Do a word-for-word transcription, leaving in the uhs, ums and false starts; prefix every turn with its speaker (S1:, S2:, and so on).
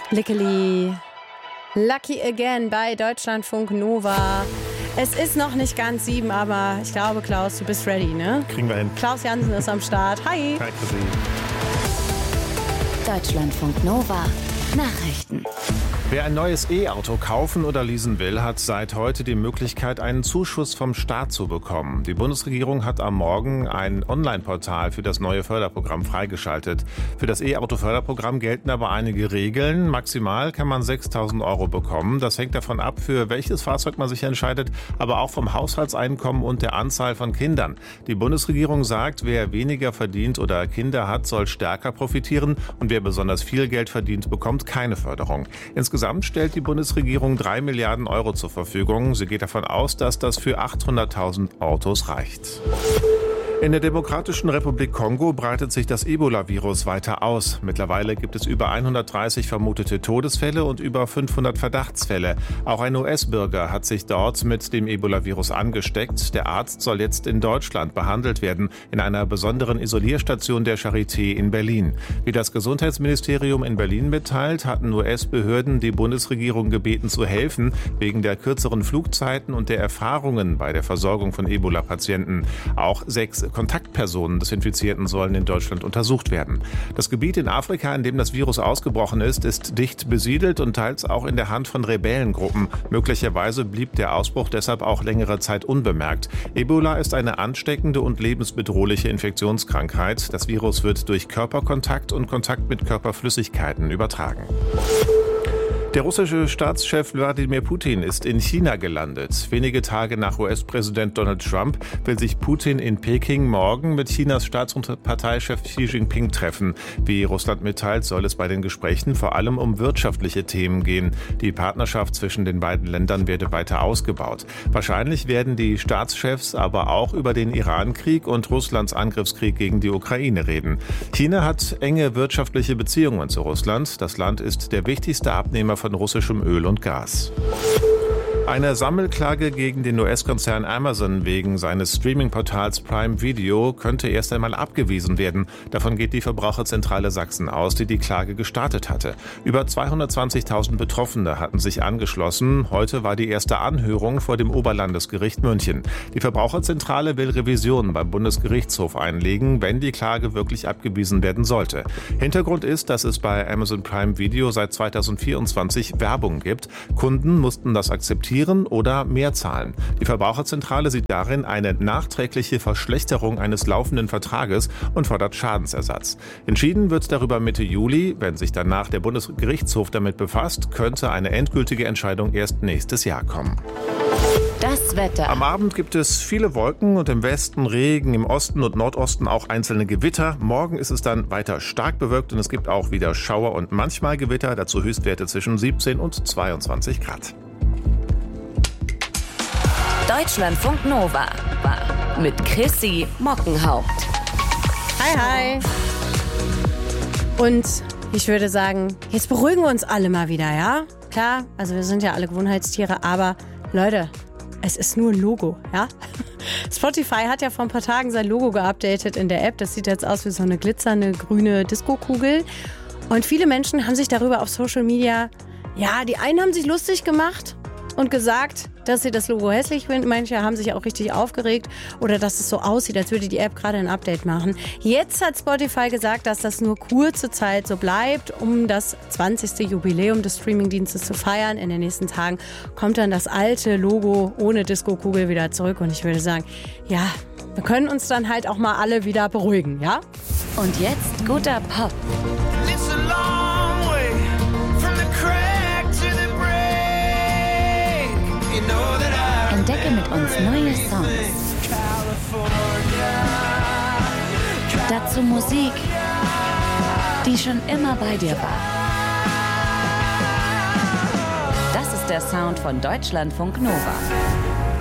S1: Lickeli. Lucky Again bei Deutschlandfunk Nova. Es ist noch nicht ganz sieben, aber ich glaube, Klaus, du bist ready, ne?
S2: Kriegen wir hin.
S1: Klaus Jansen ist am Start. Hi.
S2: Hi, Chrissy.
S3: Deutschlandfunk Nova. Nachrichten.
S2: Wer ein neues E-Auto kaufen oder leasen will, hat seit heute die Möglichkeit, einen Zuschuss vom Staat zu bekommen. Die Bundesregierung hat am Morgen ein Online-Portal für das neue Förderprogramm freigeschaltet. Für das E-Auto-Förderprogramm gelten aber einige Regeln. Maximal kann man sechstausend Euro bekommen. Das hängt davon ab, für welches Fahrzeug man sich entscheidet, aber auch vom Haushaltseinkommen und der Anzahl von Kindern. Die Bundesregierung sagt, wer weniger verdient oder Kinder hat, soll stärker profitieren und wer besonders viel Geld verdient, bekommt keine Förderung. Insgesamt Insgesamt stellt die Bundesregierung drei Milliarden Euro zur Verfügung. Sie geht davon aus, dass das für achthunderttausend Autos reicht. In der Demokratischen Republik Kongo breitet sich das Ebola-Virus weiter aus. Mittlerweile gibt es über hundertdreißig vermutete Todesfälle und über fünfhundert Verdachtsfälle. Auch ein U S-Bürger hat sich dort mit dem Ebola-Virus angesteckt. Der Arzt soll jetzt in Deutschland behandelt werden, in einer besonderen Isolierstation der Charité in Berlin. Wie das Gesundheitsministerium in Berlin mitteilt, hatten U S-Behörden die Bundesregierung gebeten zu helfen, wegen der kürzeren Flugzeiten und der Erfahrungen bei der Versorgung von Ebola-Patienten. Auch sechs Kontaktpersonen des Infizierten sollen in Deutschland untersucht werden. Das Gebiet in Afrika, in dem das Virus ausgebrochen ist, ist dicht besiedelt und teils auch in der Hand von Rebellengruppen. Möglicherweise blieb der Ausbruch deshalb auch längere Zeit unbemerkt. Ebola ist eine ansteckende und lebensbedrohliche Infektionskrankheit. Das Virus wird durch Körperkontakt und Kontakt mit Körperflüssigkeiten übertragen. Der russische Staatschef Wladimir Putin ist in China gelandet. Wenige Tage nach U S-Präsident Donald Trump will sich Putin in Peking morgen mit Chinas Staats- und Parteichef Xi Jinping treffen. Wie Russland mitteilt, soll es bei den Gesprächen vor allem um wirtschaftliche Themen gehen. Die Partnerschaft zwischen den beiden Ländern werde weiter ausgebaut. Wahrscheinlich werden die Staatschefs aber auch über den Iran-Krieg und Russlands Angriffskrieg gegen die Ukraine reden. China hat enge wirtschaftliche Beziehungen zu Russland. Das Land ist der wichtigste Abnehmer von russischem Öl und Gas. Eine Sammelklage gegen den U S-Konzern Amazon wegen seines Streaming-Portals Prime Video könnte erst einmal abgewiesen werden. Davon geht die Verbraucherzentrale Sachsen aus, die die Klage gestartet hatte. Über zweihundertzwanzigtausend Betroffene hatten sich angeschlossen. Heute war die erste Anhörung vor dem Oberlandesgericht München. Die Verbraucherzentrale will Revisionen beim Bundesgerichtshof einlegen, wenn die Klage wirklich abgewiesen werden sollte. Hintergrund ist, dass es bei Amazon Prime Video seit zweitausendvierundzwanzig Werbung gibt. Kunden mussten das akzeptieren oder mehr zahlen. Die Verbraucherzentrale sieht darin eine nachträgliche Verschlechterung eines laufenden Vertrages und fordert Schadensersatz. Entschieden wird darüber Mitte Juli. Wenn sich danach der Bundesgerichtshof damit befasst, könnte eine endgültige Entscheidung erst nächstes Jahr kommen.
S3: Das Wetter.
S2: Am Abend gibt es viele Wolken und im Westen Regen, im Osten und Nordosten auch einzelne Gewitter. Morgen ist es dann weiter stark bewölkt und es gibt auch wieder Schauer und manchmal Gewitter, dazu Höchstwerte zwischen siebzehn und zweiundzwanzig Grad.
S3: Deutschlandfunk Nova mit Chrissy Mockenhaupt.
S1: Hi, hi. Und ich würde sagen, jetzt beruhigen wir uns alle mal wieder, ja? Klar, also wir sind ja alle Gewohnheitstiere, aber Leute, es ist nur ein Logo, ja? Spotify hat ja vor ein paar Tagen sein Logo geupdatet in der App. Das sieht jetzt aus wie so eine glitzernde grüne Disco-Kugel. Und viele Menschen haben sich darüber auf Social Media, ja, die einen haben sich lustig gemacht und gesagt, dass sie das Logo hässlich finden. Manche haben sich auch richtig aufgeregt oder dass es so aussieht, als würde die App gerade ein Update machen. Jetzt hat Spotify gesagt, dass das nur kurze Zeit so bleibt, um das zwanzigste Jubiläum des Streamingdienstes zu feiern. In den nächsten Tagen kommt dann das alte Logo ohne Disco-Kugel wieder zurück. Und ich würde sagen, ja, wir können uns dann halt auch mal alle wieder beruhigen, ja?
S3: Und jetzt guter Pop. Entdecke mit uns neue Songs. Dazu Musik, die schon immer bei dir war. Das ist der Sound von Deutschlandfunk Nova.